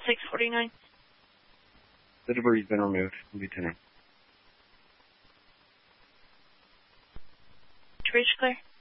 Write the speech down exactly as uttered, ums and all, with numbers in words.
six forty-nine. The debris has been removed. Lieutenant. Bridge clear.